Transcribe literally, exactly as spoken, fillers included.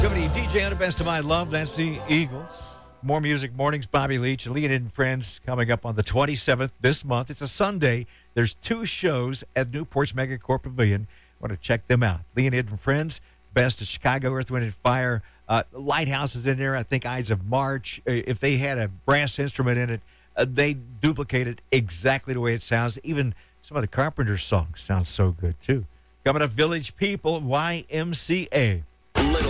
Coming to you, D J on the Best of My Love. That's the Eagles. More music mornings. Bobby Leach, Leonid and Friends coming up on the twenty-seventh this month. It's a Sunday. There's two shows at Newport's Megacorp Pavilion. Want to check them out. Leonid and Friends, Best of Chicago, Earth, Wind, and Fire. Uh, Lighthouse is in there. I think Ides of March. Uh, If they had a brass instrument in it, uh, they duplicate it exactly the way it sounds. Even some of the Carpenters songs sound so good, too. Coming up, Village People, Y M C A.